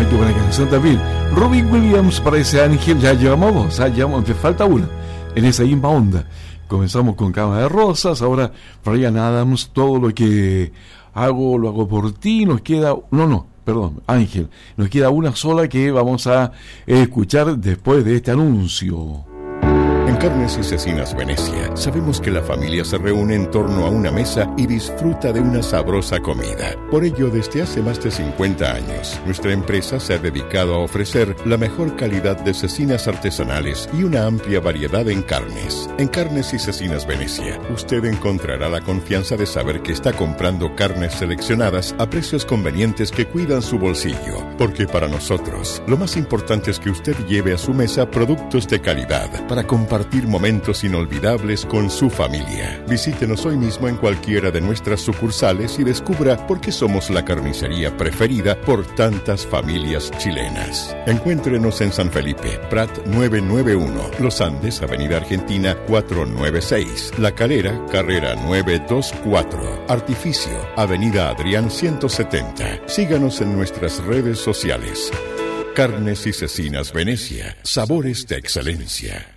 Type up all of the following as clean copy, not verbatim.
qué buena canción también. Robin Williams para ese Ángel. Ya llevamos dos, te falta una. En esa misma onda. Comenzamos con Cama de Rosas, ahora Bryan Adams, todo lo que hago, lo hago por ti. Nos queda, perdón, Ángel, nos queda una sola que vamos a escuchar después de este anuncio. En Carnes y Cecinas Venecia sabemos que la familia se reúne en torno a una mesa y disfruta de una sabrosa comida. Por ello, desde hace más de 50 años, nuestra empresa se ha dedicado a ofrecer la mejor calidad de cecinas artesanales y una amplia variedad en carnes. En Carnes y Cecinas Venecia, usted encontrará la confianza de saber que está comprando carnes seleccionadas a precios convenientes que cuidan su bolsillo. Porque para nosotros, lo más importante es que usted lleve a su mesa productos de calidad para compartir momentos inolvidables con su familia. Visítenos hoy mismo en cualquiera de nuestras sucursales y descubra por qué somos la carnicería preferida por tantas familias chilenas. Encuéntrenos en San Felipe, Prat 991, Los Andes, Avenida Argentina 496, La Calera, Carrera 924, Artificio, Avenida Adrián 170. Síganos en nuestras redes sociales. Carnes y Cecinas Venecia, sabores de excelencia.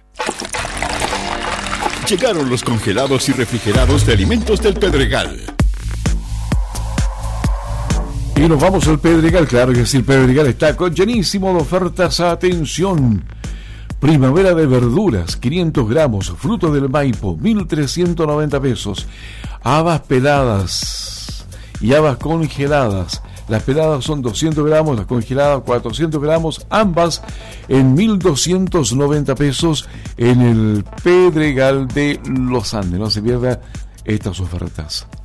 Llegaron los congelados y refrigerados de Alimentos del Pedregal. Y nos vamos al Pedregal, claro que sí, el Pedregal está llenísimo de ofertas. Atención, primavera de verduras, 500 gramos, frutos del Maipo, 1.390 pesos, habas peladas y habas congeladas. Las peladas son 200 gramos, las congeladas 400 gramos, ambas en 1.290 pesos en el Pedregal de Los Andes. No se pierda estas ofertas.